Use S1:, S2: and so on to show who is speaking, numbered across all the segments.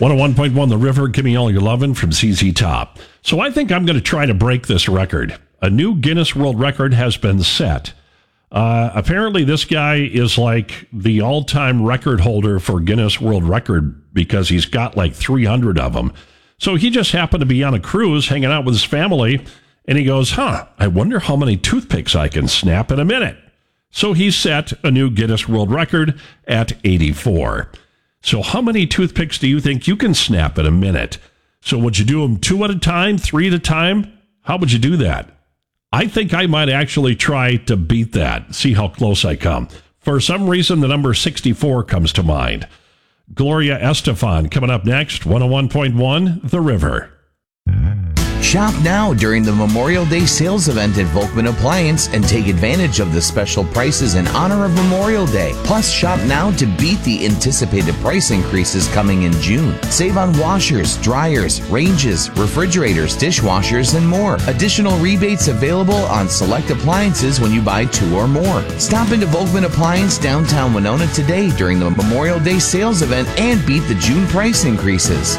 S1: 101.1 The River, give me all your lovin' from ZZ Top. So I think I'm going to try to break this record. A new Guinness World Record has been set. Apparently this guy is like the all-time record holder for Guinness World Record because he's got like 300 of them. So he just happened to be on a cruise hanging out with his family, and he goes, I wonder how many toothpicks I can snap in a minute. So he set a new Guinness World Record at 84. So how many toothpicks do you think you can snap in a minute? So would you do them 2 at a time, 3 at a time? How would you do that? I think I might actually try to beat that, see how close I come. For some reason, the number 64 comes to mind. Gloria Estefan coming up next, 101.1 The River.
S2: Shop now during the Memorial Day sales event at Volkman Appliance and take advantage of the special prices in honor of Memorial Day. Plus, shop now to beat the anticipated price increases coming in June. Save on washers, dryers, ranges, refrigerators, dishwashers, and more. Additional rebates available on select appliances when you buy 2 or more. Stop into Volkman Appliance downtown Winona today during the Memorial Day sales event and beat the June price increases.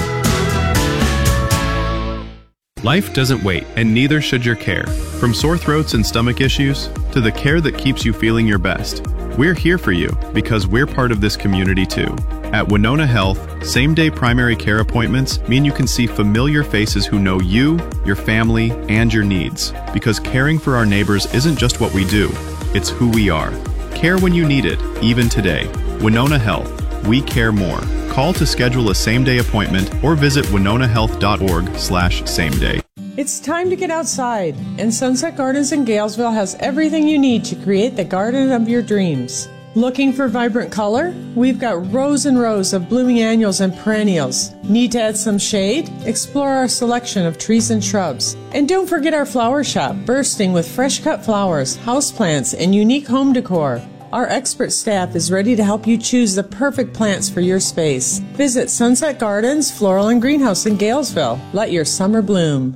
S3: Life doesn't wait, and neither should your care. From sore throats and stomach issues to the care that keeps you feeling your best, we're here for you because we're part of this community too. At Winona Health, same-day primary care appointments mean you can see familiar faces who know you, your family, and your needs. Because caring for our neighbors isn't just what we do, it's who we are. Care when you need it, even today. Winona Health. We care more. Call to schedule a same-day appointment or visit winonahealth.org/same-day.
S4: It's time to get outside, and Sunset Gardens in Galesville has everything you need to create the garden of your dreams. Looking for vibrant color? We've got rows and rows of blooming annuals and perennials. Need to add some shade? Explore our selection of trees and shrubs. And don't forget our flower shop, bursting with fresh-cut flowers, houseplants, and unique home decor. Our expert staff is ready to help you choose the perfect plants for your space. Visit Sunset Gardens, Floral and Greenhouse in Galesville. Let your summer bloom.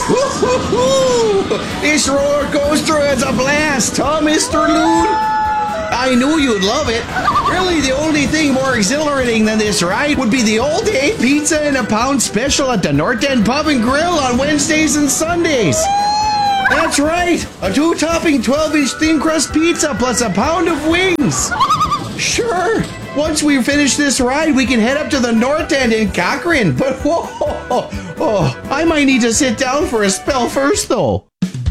S5: This roller coaster is a blast, huh, Mr. Loon? I knew you'd love it. Really, the only thing more exhilarating than this ride would be the all-day pizza and a pound special at the North End Pub and Grill on Wednesdays and Sundays. That's right, a 2-topping 12-inch thin crust pizza plus a pound of wings. Sure, once we finish this ride, we can head up to the North End in Cochrane. But I might need to sit down for a spell first, though.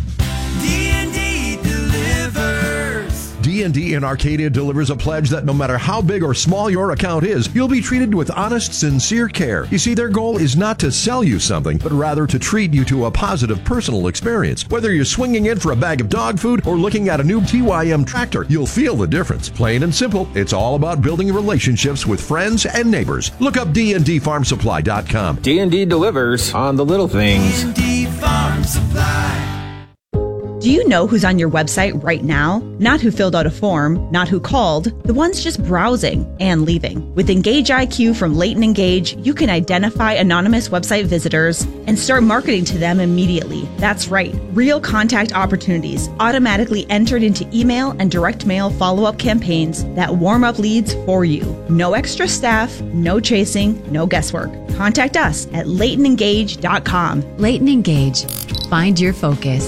S6: D&D in Arcadia delivers a pledge that no matter how big or small your account is, you'll be treated with honest, sincere care. You see, their goal is not to sell you something, but rather to treat you to a positive personal experience. Whether you're swinging in for a bag of dog food or looking at a new TYM tractor, you'll feel the difference. Plain and simple, it's all about building relationships with friends and neighbors. Look up dndfarmsupply.com.
S7: D&D delivers on the little things.
S8: D&D Farm Supply.
S9: Do you know who's on your website right now? Not who filled out a form, not who called, the ones just browsing and leaving. With Engage IQ from Leighton Engage, you can identify anonymous website visitors and start marketing to them immediately. That's right, real contact opportunities automatically entered into email and direct mail follow-up campaigns that warm up leads for you. No extra staff, no chasing, no guesswork. Contact us at LeightonEngage.com.
S10: Leighton Engage. Find your focus.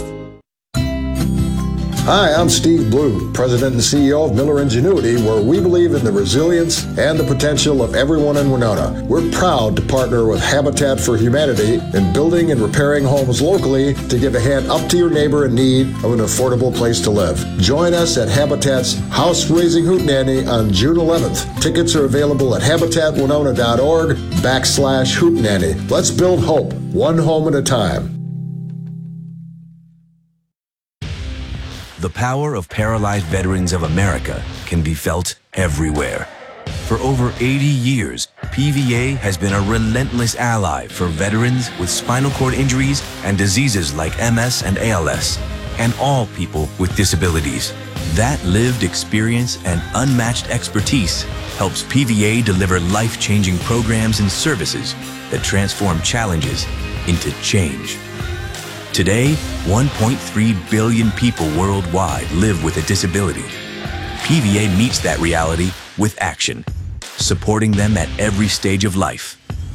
S11: Hi, I'm Steve Blue, President and CEO of Miller Ingenuity, where we believe in the resilience and the potential of everyone in Winona. We're proud to partner with Habitat for Humanity in building and repairing homes locally to give a hand up to your neighbor in need of an affordable place to live. Join us at Habitat's House Raising Hootenanny on June 11th. Tickets are available at habitatwinona.org/hootenanny. Let's build hope, one home at a time.
S12: The power of Paralyzed Veterans of America can be felt everywhere. For over 80 years, PVA has been a relentless ally for veterans with spinal cord injuries and diseases like MS and ALS, and all people with disabilities. That lived experience and unmatched expertise helps PVA deliver life-changing programs and services that transform challenges into change. Today, 1.3 billion people worldwide live with a disability. PVA meets that reality with action, supporting them at every stage of life.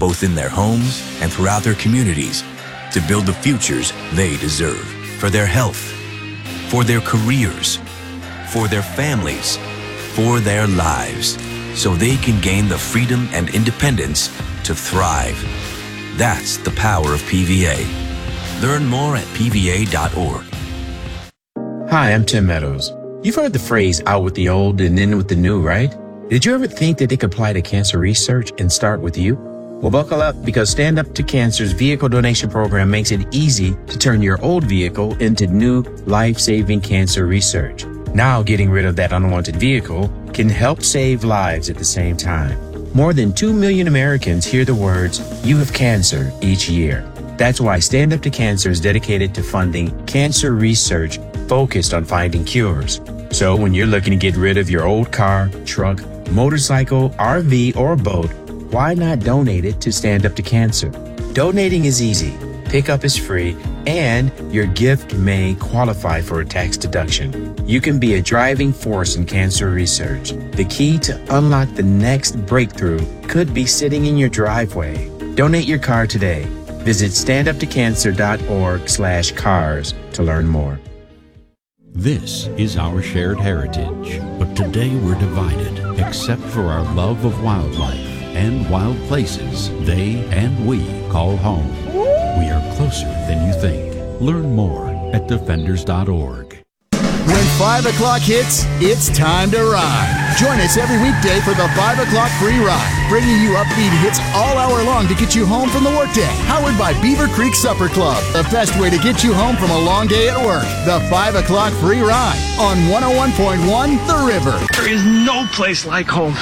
S12: both in their homes and throughout their communities, to build the futures they deserve for their health, for their careers, for their families, for their lives, so they can gain the freedom and independence to thrive. That's the power of PVA. Learn more at PVA.org.
S13: Hi, I'm Tim Meadows. You've heard the phrase out with the old and in with the new, right? Did you ever think that it could apply to cancer research and start with you? Well, buckle up, because Stand Up to Cancer's vehicle donation program makes it easy to turn your old vehicle into new life-saving cancer research. Now, getting rid of that unwanted vehicle can help save lives at the same time. More than 2 million Americans hear the words, "You have cancer," each year. That's why Stand Up to Cancer is dedicated to funding cancer research focused on finding cures. So when you're looking to get rid of your old car, truck, motorcycle, RV, or boat, why not donate it to Stand Up to Cancer? Donating is easy, pickup is free, and your gift may qualify for a tax deduction. You can be a driving force in cancer research. The key to unlock the next breakthrough could be sitting in your driveway. Donate your car today. Visit standuptocancer.org/cars to learn more.
S14: This is our shared heritage, but today we're divided, except for our love of wildlife and wild places they and we call home. We are closer than you think. Learn more at defenders.org.
S15: When 5 o'clock hits, it's time to ride. Join us every weekday for the 5 o'clock free ride, bringing you upbeat hits all hour long to get you home from the workday. Powered by Beaver Creek Supper Club, the best way to get you home from a long day at work. The 5 o'clock free ride on 101.1 The River.
S16: There is no place like home.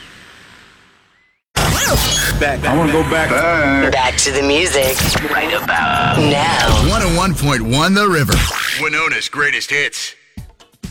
S17: Back. I want to go back.
S18: Back to the music.
S17: Right about
S18: now.
S15: 101.1 The River. Winona's greatest hits.